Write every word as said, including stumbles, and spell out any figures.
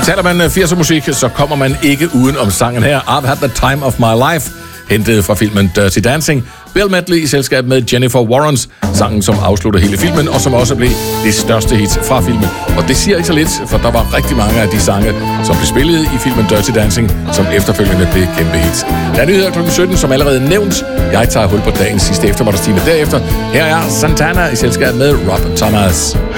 Taler man firser musik, så kommer man ikke uden om sangen her. I've had the time of my life, hentet fra filmen Dirty Dancing. Bill Medley i selskab med Jennifer Warnes, sangen som afslutter hele filmen, og som også blev det største hit fra filmen. Og det siger ikke så lidt, for der var rigtig mange af de sange, som blev spillet i filmen Dirty Dancing, som efterfølgende blev kæmpe hits. Der er nyheder klokken sytten, som allerede nævnt. Jeg tager hul på dagens sidste eftermiddagstime derefter. Her er Santana i selskab med Rob Thomas.